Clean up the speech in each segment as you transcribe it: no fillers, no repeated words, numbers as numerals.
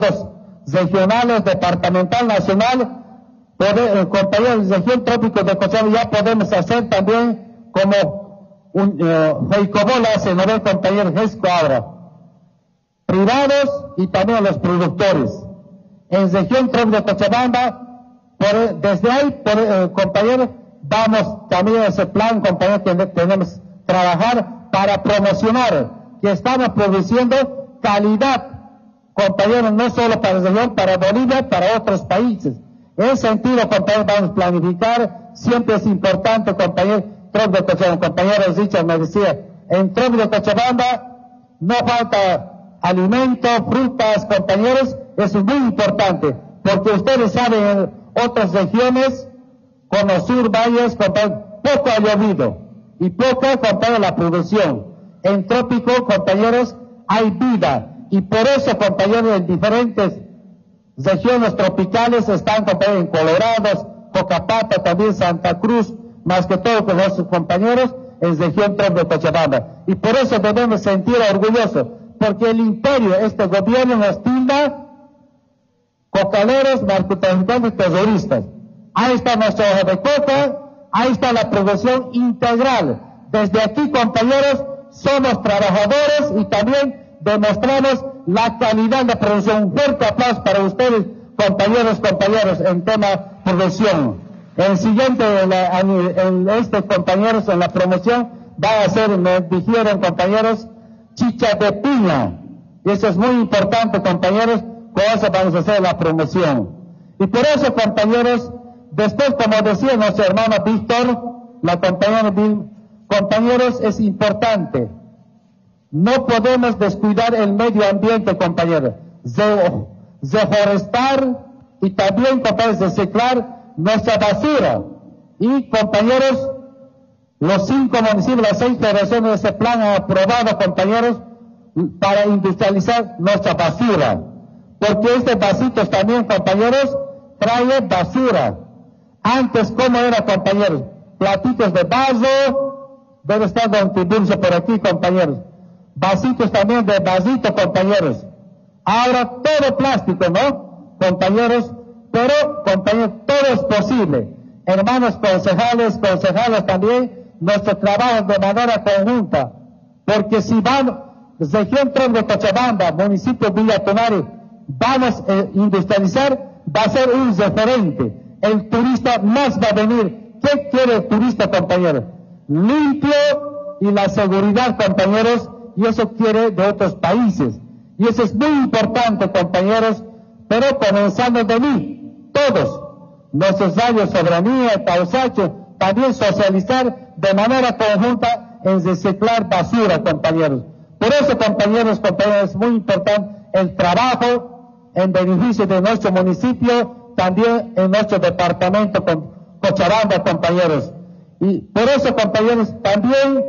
regionales, departamental, nacional, compañeros de región trópico de Cochabamba, ya podemos hacer también como Heicobola se nos ve, compañeros, GESCO ahora, privados y también los productores. En región trópico de Cochabamba, desde ahí, compañeros, vamos también a ese plan, compañeros, que tenemos que trabajar para promocionar que estamos produciendo calidad, compañeros, no solo para la región, para Bolivia, para otros países. En ese sentido, compañeros, vamos a planificar. Siempre es importante, compañeros, trópico de Cochabamba, compañeros, Richard me decía, en trópico de Cochabamba no falta alimento, frutas, compañeros, eso es muy importante, porque ustedes saben, en otras regiones, como sur, valles, compañeros, poco ha llovido y poca, compañeros, la producción. En trópico, compañeros, hay vida, y por eso, compañeros, en diferentes regiones tropicales están, compañeros, en Colorado, Cocapata, también Santa Cruz, más que todo con nuestros compañeros en región trópico de Cochabamba. Y por eso debemos sentir orgullosos, porque el imperio, este gobierno, nos tilda cocaleros, narcotraficantes, terroristas. Ahí está nuestra hoja de coca, ahí está la producción integral. Desde aquí, compañeros, somos trabajadores y también demostramos la calidad de producción. Un fuerte aplauso para ustedes, compañeros, en tema producción. El siguiente, compañeros, en la promoción va a ser, me dijeron, compañeros, chicha de piña. Y eso es muy importante, compañeros, con eso vamos a hacer la promoción. Y por eso, compañeros, después, como decía nuestro hermano Víctor, la compañera compañeros, es importante. No podemos descuidar el medio ambiente, compañeros. Reforestar y también, compañeros, reciclar nuestra basura. Y, compañeros, los 5 municipios, las 6 federaciones de ese plan han aprobado, compañeros, para industrializar nuestra basura. Porque este vasitos también, compañeros, trae basura. Antes, ¿cómo era, compañeros? Platitos de vaso, debe estar don Tiburcio por aquí, compañeros. Vasitos también de vasito, compañeros. Ahora todo plástico, ¿no? Compañeros, pero, compañeros, todo es posible. Hermanos concejales, concejalas también, nuestro trabajo de manera conjunta. Porque si vamos, región trópico de Cochabamba, municipio Villa Tonari, vamos a industrializar, va a ser un referente. El turista más va a venir. ¿Qué quiere el turista, compañeros? Limpio y la seguridad, compañeros, y eso quiere de otros países. Y eso es muy importante, compañeros, pero comenzando de mí, todos, nuestros rayos soberanía, Tausacho, también socializar de manera conjunta en reciclar basura, compañeros. Por eso, compañeros, es muy importante el trabajo en beneficio de nuestro municipio, también en nuestro departamento Cochabamba, compañeros. Y por eso, compañeros, también,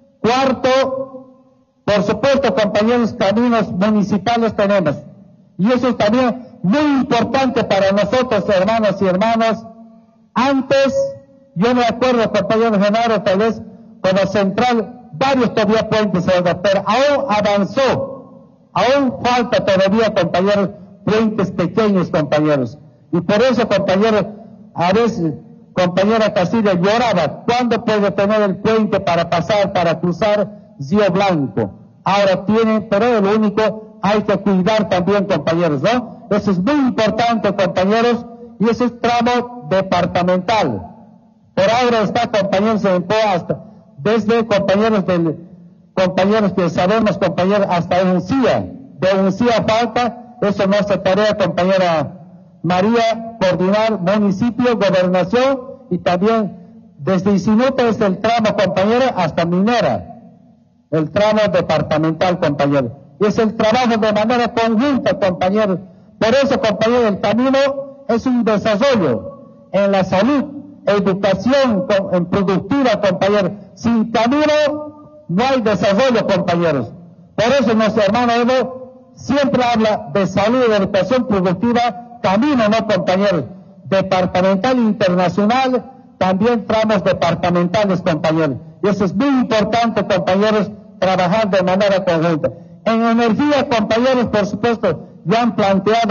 cuarto, por supuesto, compañeros, caminos municipales tenemos. Y eso es también muy importante para nosotros, hermanos y hermanas. Antes, yo me acuerdo, compañero Genaro, tal vez, con la central, varios todavía puentes, pero aún avanzó. Aún falta todavía, compañeros, puentes pequeños, compañeros. Y por eso, compañeros, a veces, compañera Casilla lloraba, ¿cuándo puede tener el puente para pasar, para cruzar Río Blanco? Ahora tiene, pero lo único, hay que cuidar también, compañeros, ¿no? Eso es muy importante, compañeros, y ese es tramo departamental. Por ahora está, compañeros, en hasta, desde compañeros que sabemos, compañeros, hasta Uncía. De Uncía falta, eso no es tarea, compañera María, coordinar municipio, gobernación, y también desde Isinuta es el tramo, compañero, hasta Minera, el tramo departamental, compañero. Y es el trabajo de manera conjunta, compañeros. Por eso, compañero, el camino es un desarrollo en la salud, educación, en productiva, compañeros. Sin camino no hay desarrollo, compañeros. Por eso nuestro hermano Evo siempre habla de salud, de educación productiva, camino, ¿no, compañeros? Departamental, internacional, también tramos departamentales, compañeros. Y eso es muy importante, compañeros, trabajar de manera conjunta. En energía, compañeros, por supuesto, ya han planteado